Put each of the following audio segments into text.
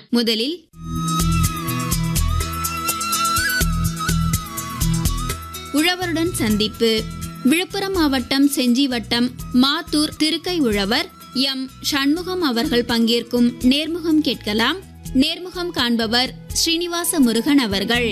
முதலில் உழவருடன் சந்திப்பு. விழுப்புரம் மாவட்டம் செஞ்சி வட்டம் மாத்தூர் திருக்கை உழவர் எம் சண்முகம் அவர்கள் பங்கேற்கும் நேர்முகம் கேட்கலாம். நேர்முகம் காண்பவர் ஸ்ரீனிவாச முருகன் அவர்கள்.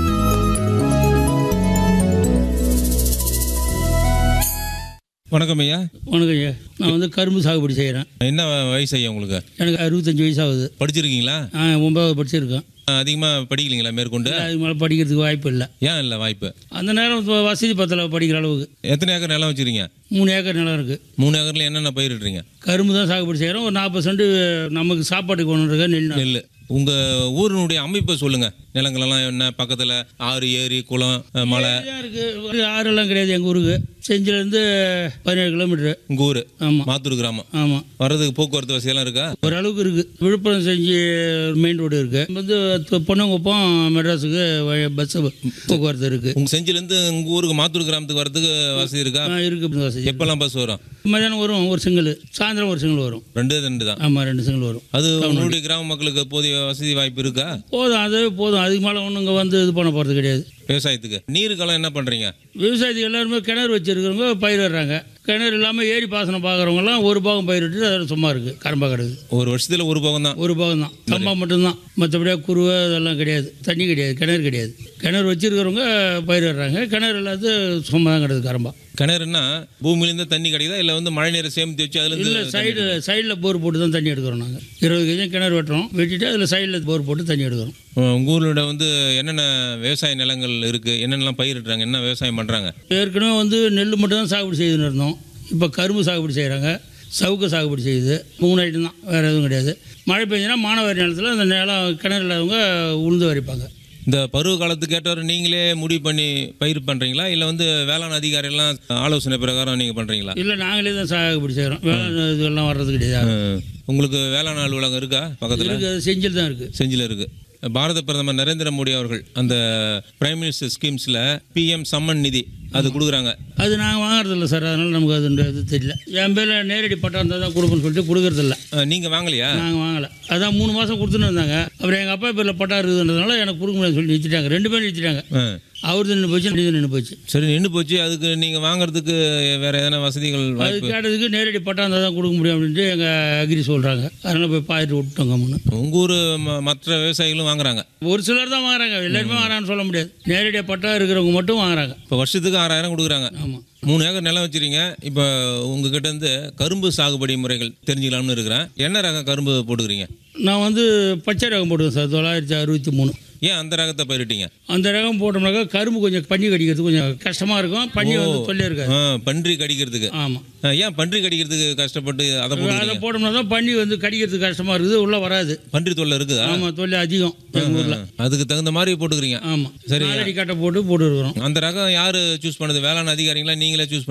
வணக்கம் ஐயா. வணக்கம் ஐயா. நான் கரும்பு சாகுபடி செய்கிறேன். என்ன வயசு ஐயா உங்களுக்கு? எனக்கு 65 வயசு ஆகுது. படிச்சிருக்கீங்களா? 9வது படிச்சிருக்கேன். அதிகமாக படிக்கலீங்களா மேற்கொண்டு? அதுக்கு மேலே படிக்கிறதுக்கு வாய்ப்பு இல்லை. ஏன் இல்லை வாய்ப்பு? அந்த நேரம் வசதி பத்தல படிக்கிற அளவுக்கு. எத்தனை ஏக்கர் நிலம் வச்சுருக்கீங்க? 3 ஏக்கர் நிலம் இருக்குது. 3 ஏக்கரில் என்னென்ன பயிரிடுறீங்க? கரும்பு தான் சாகுபடி செய்கிறோம். ஒரு 40 சென்ட் நமக்கு சாப்பாட்டுக்கு ஒன்று இருக்க நெல். உங்கள் ஊரினுடைய அமைப்பை சொல்லுங்கள். நிலங்களெல்லாம் என்ன, பக்கத்தில் ஆறு, ஏரி, குளம், மலை இருக்குது? ஆறெல்லாம் கிடையாது எங்கள் ஊருக்கு. செஞ்சிலேருந்து 17 கிலோமீட்டரு உங்கள் ஊர். ஆமாம், மாத்தூர் கிராமம். ஆமாம். வர்றதுக்கு போக்குவரத்து வசதியெல்லாம் இருக்கா? ஓரளவுக்கு இருக்குது. விழுப்புரம் செஞ்சு மெயின் ரோடு இருக்குது. பொன்னங்குப்பம் மெட்ராஸுக்கு பஸ் போக்குவரத்து இருக்குது. உங்கள் செஞ்சிலேருந்து உங்கள் ஊருக்கு மாத்தூர் கிராமத்துக்கு வர்றதுக்கு வசதி இருக்கா? இருக்குது வசதி. எப்போல்லாம் பஸ் வரும்? மதியானம் வரும் ஒரு சிங்கிள், சாயந்தரம் ஒரு சிங்கிள் வரும். ரெண்டு தான். ஆமாம், 2 சிங்கிள் வரும். அது உங்களுடைய கிராம மக்களுக்கு போதிய வசதி வாய்ப்பு இருக்கா? போதும், அது போதும். அதுக்கு மேலே ஒன்றும் இங்கே இது பண்ண போகிறது கிடையாது. விவசாயத்துக்கு நீருக்கெல்லாம் என்ன பண்ணுறீங்க? விவசாயத்துக்கு எல்லாருமே கிணறு வச்சுருக்கிறவங்க பயிரிடுறாங்க. கிணறு இல்லாமல் ஏரி பாசனம் பார்க்குறவங்கலாம் ஒரு பாகம் பயிரிட்டு அதில் சும்மா இருக்குது, கரம்பாக கிடக்குது. ஒரு வருஷத்தில் ஒரு பாகம் தான். ஒரு பாகம் தான், கம்பா மட்டும்தான். மற்றபடியாக குருவை அதெல்லாம் கிடையாது. தண்ணி கிடையாது, கிணறு கிடையாது. கிணறு வச்சுருக்கிறவங்க பயிரிடுறாங்க. கிணறு இல்லாத சும்மா தான் கிடக்குது, கரம்பா. கிணறுனா பூமியிலேருந்து தண்ணி கிடைக்குதா இல்லை மழை நீரை சேமித்து வச்சு அதில்? இல்லை, சைடில் போர் போட்டு தான் தண்ணி எடுக்கிறோம். நாங்கள் 20 கேஜி கிணறு வெட்டுறோம். வெட்டிட்டு அதில் சைடில் போர் போட்டு தண்ணி எடுக்கிறோம். உங்கள் ஊரோட என்னென்ன விவசாய நிலங்கள் இருக்குது? என்னென்னலாம் பயிரிடுறாங்க? என்ன விவசாயம் பண்ணுறாங்க? ஏற்கனவே நெல் மட்டும் தான் சாகுபடி செய்துன்னு இருந்தோம். இப்போ கரும்பு சாகுபடி செய்கிறாங்க, சவுக்க சாகுபடி செய்யுது. 3 ஐட்டம் தான், வேறு எதுவும் கிடையாது. மழை பெஞ்சுன்னா மானாவாரி நிலத்தில் அந்த நிலம் கிணறு இல்லாதவங்க உளுந்து வரைப்பாங்க. இந்த பருவ காலத்துக்கு ஏற்றவரை நீங்களே முடிவு பண்ணி பயிர் பண்ணுறீங்களா இல்லை வேளாண் அதிகாரிலாம் ஆலோசனை பிரகாரம் நீங்கள் பண்ணுறீங்களா? இல்லை, நாங்களே தான் சாகுபடி செய்கிறோம். வேளாண் இதெல்லாம் வர்றது கிடையாது. உங்களுக்கு வேளாண் அலுவலகம் இருக்கா பக்கத்தில்? இருக்குது, செஞ்சில் தான் இருக்குது. செஞ்சில் இருக்குது. பாரத பிரதமர் நரேந்திர மோடி அவர்கள் அந்த பிரைம் மினிஸ்டர் ஸ்கீம்ஸில் PM சம்மன் நிதி அது கொடுக்குறாங்க. அது நாங்கள் வாங்குறதில்ல சார். அதனால் நமக்கு அது தெரியல. என் பேரில் நேரடி பட்டம் இருந்தால் தான் கொடுப்போன்னு சொல்லிட்டு கொடுக்குறதில்ல. நீங்கள் வாங்கலையா? நாங்கள் வாங்கலை. அதான் 3 மாதம் கொடுத்துன்னு இருந்தாங்க. அப்புறம் எங்கள் அப்பா பேரில் பட்டா இருக்குதுன்றதுனால எனக்கு கொடுக்க முடியாது சொல்லி நிறுத்திட்டாங்க. 2 பேரும் நிறுத்திட்டாங்க. அவரு நின்று போச்சு, நின்று போச்சு. சரி, நின்று போச்சு. அதுக்கு நீங்கள் வாங்குறதுக்கு வேறு எதனா வசதிகள்? அது கேட்டதுக்கு நேரடி பட்டா இருந்தால் தான் கொடுக்க முடியும் அப்படின்ட்டு எங்கள் அக்ரி சொல்கிறாங்க. அதனால் போய் பாயிட்டு விட்டோங்க. உங்கள் ஊர் மற்ற விவசாயிகளும் வாங்குறாங்க? ஒரு சிலர் தான் வாங்குறாங்க, எல்லாருமே வாங்குறாங்கன்னு சொல்ல முடியாது. நேரடியாக பட்டா இருக்கிறவங்க மட்டும் வாங்குறாங்க. இப்போ வருஷத்துக்கு 6000 கொடுக்குறாங்க. ஆமாம். 3 ஏக்கர் நிலம் வச்சுருங்க. இப்போ உங்ககிட்ட இருந்து கரும்பு சாகுபடி முறைகள் தெரிஞ்சுக்கலாம்னு இருக்கிறேன். என்ன ரக கரும்பு போட்டுக்கிறீங்க? நான் பச்சை ரகம் போடுவேன் சார், 963. ஏன் அந்த ரகத்தை பயிரிட்டீங்க? அந்த ரகம் போட்டோம்னாக்கா கரும்பு கொஞ்சம் பன்றி கடிக்கிறது கொஞ்சம் கஷ்டமாக இருக்கும். பன்றி தொல்லை இருக்காது. பன்றி கடிக்கிறதுக்கு? ஆமாம். ஏன் பன்றி கடிக்கிறதுக்கு கஷ்டப்பட்டு அதை போட்டோம்னா தான் பன்றி கடிக்கிறதுக்கு கஷ்டமாக இருக்குது, உள்ளே வராது. பன்றி தொல்லை இருக்குது? ஆமாம், தொல்லை அதிகம் எங்கள் ஊரில். அதுக்கு தகுந்த மாதிரி போட்டுக்கிறீங்க? ஆமாம். சரி, நாலடி கட்டை போட்டு இருக்கிறோம். அந்த ரகம் யார் சூஸ் பண்ணுது? வேளாண் அதிகாரிங்களா நீங்களே சூஸ்